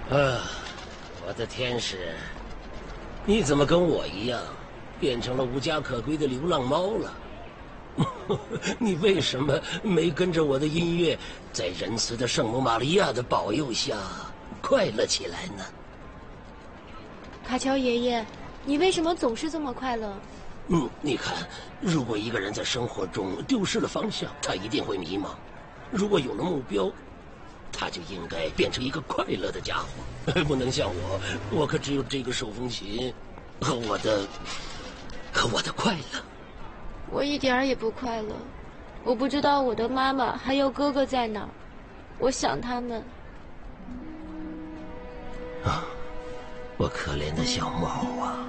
我的天使，你怎么跟我一样，变成了无家可归的流浪猫了？你为什么没跟着我的音乐，在仁慈的圣母玛利亚的保佑下，快乐起来呢？ 卡乔爷爷，你为什么总是这么快乐？ 你看，如果一个人在生活中丢失了方向，他一定会迷茫；如果有了目标，他就应该变成一个快乐的家伙，不能像我可只有这个手风琴和我的快乐。 我一点儿也不快乐，我不知道我的妈妈还有哥哥在哪儿，我想他们。 我可怜的小猫啊！